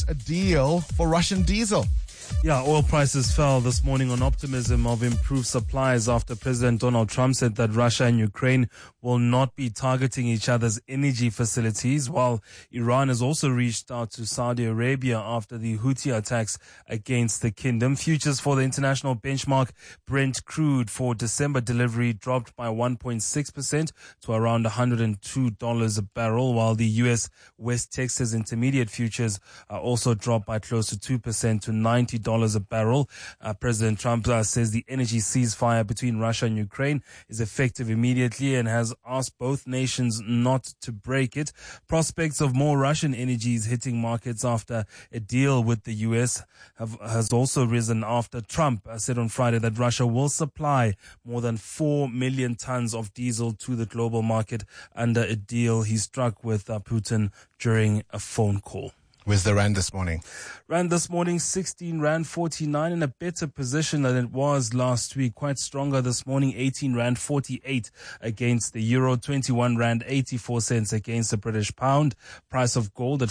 a deal for Russian diesel. Yeah, oil prices fell this morning on optimism of improved supplies after President Donald Trump said that Russia and Ukraine will not be targeting each other's energy facilities, while Iran has also reached out to Saudi Arabia after the Houthi attacks against the kingdom. Futures for the international benchmark Brent crude for December delivery dropped by 1.6% to around $102 a barrel, while the U.S. West Texas Intermediate futures also dropped by close to 2% to $90 a barrel. President Trump says the energy ceasefire between Russia and Ukraine is effective immediately and has asked both nations not to break it. Prospects of more Russian energies hitting markets after a deal with the U.S. has also risen after Trump said on Friday that Russia will supply more than 4 million tons of diesel to the global market under a deal he struck with Putin during a phone call. Where's the Rand this morning? Rand this morning, 16 Rand 49, in a better position than it was last week. Quite stronger this morning, 18 Rand 48 against the euro, 21 Rand 84 cents against the British pound. Price of gold at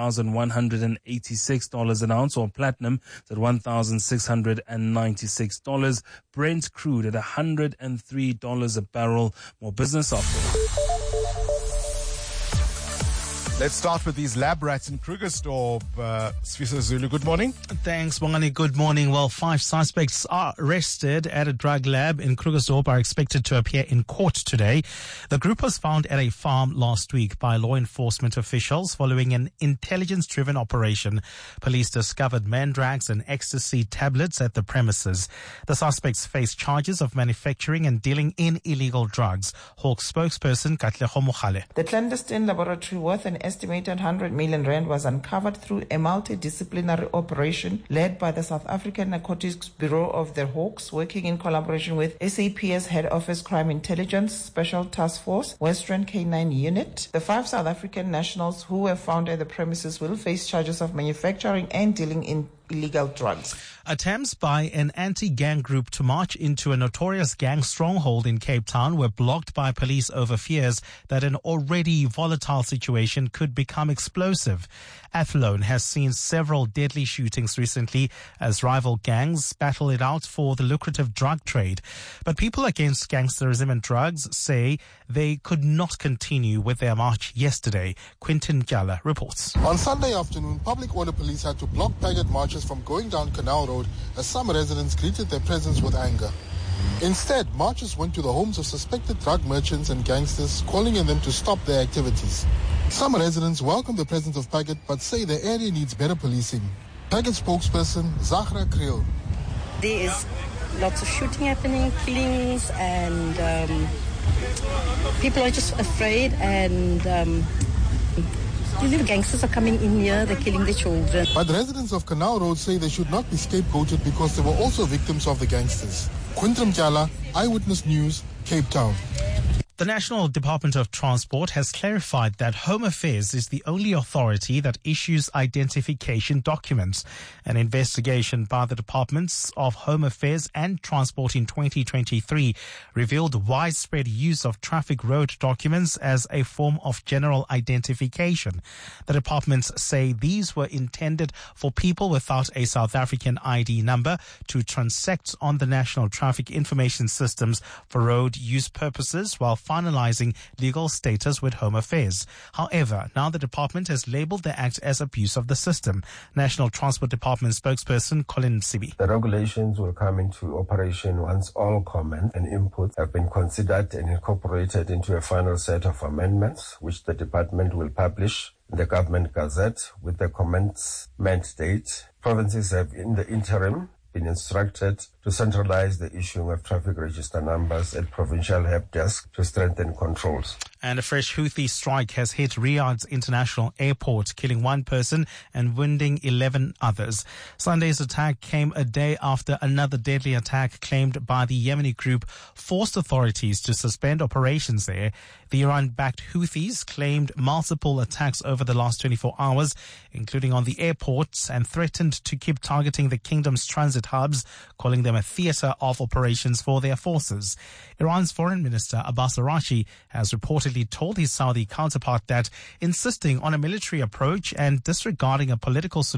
$4,186 an ounce, or platinum at $1,696. Brent crude at $103 a barrel. More business after. Let's start with these lab rats in Krugersdorp. Sfisa Zulu, good morning. Thanks, Bongani. Good morning. Well, 5 suspects are arrested at a drug lab in Krugersdorp are expected to appear in court today. The group was found at a farm last week by law enforcement officials following an intelligence-driven operation. Police discovered mandrax and ecstasy tablets at the premises. The suspects face charges of manufacturing and dealing in illegal drugs. Hawk spokesperson Katlego Mogale. The clandestine laboratory worth an estimated 100 million rand was uncovered through a multidisciplinary operation led by the South African Narcotics Bureau of the Hawks, working in collaboration with SAPS Head Office Crime Intelligence Special Task Force, Western K9 Unit. The 5 South African nationals who were found at the premises will face charges of manufacturing and dealing in illegal drugs. Attempts by an anti-gang group to march into a notorious gang stronghold in Cape Town were blocked by police over fears that an already volatile situation could become explosive. Athlone has seen several deadly shootings recently as rival gangs battle it out for the lucrative drug trade. But people against gangsterism and drugs say they could not continue with their march yesterday. Quinton Gyala reports. On Sunday afternoon, public order police had to block Paget marches from going down Canal Road as some residents greeted their presence with anger. Instead, marchers went to the homes of suspected drug merchants and gangsters, calling on them to stop their activities. Some residents welcome the presence of Paget but say the area needs better policing. Paget spokesperson Zahra Kriel. There is lots of shooting happening, killings, and people are just afraid, and the gangsters are coming in here, they're killing the children. But residents of Canal Road say they should not be scapegoated because they were also victims of the gangsters. Quinton Gyala, Eyewitness News, Cape Town. The National Department of Transport has clarified that Home Affairs is the only authority that issues identification documents. An investigation by the Departments of Home Affairs and Transport in 2023 revealed widespread use of traffic road documents as a form of general identification. The departments say these were intended for people without a South African ID number to transact on the National Traffic Information Systems for road use purposes while finalizing legal status with Home Affairs. However, now the department has labeled the act as abuse of the system. National Transport Department spokesperson Colin Sibi. The regulations will come into operation once all comments and inputs have been considered and incorporated into a final set of amendments, which the department will publish in the Government Gazette with the commencement date. Provinces have in the interim been instructed to centralize the issuing of traffic register numbers at provincial help desk to strengthen controls. And a fresh Houthi strike has hit Riyadh's international airport, killing 1 person and wounding 11 others. Sunday's attack came a day after another deadly attack claimed by the Yemeni group forced authorities to suspend operations there. The Iran-backed Houthis claimed multiple attacks over the last 24 hours, including on the airports, and threatened to keep targeting the kingdom's transit hubs, calling them a theater of operations for their forces. Iran's Foreign Minister Abbas Araghchi has reportedly told his Saudi counterpart that insisting on a military approach and disregarding a political solution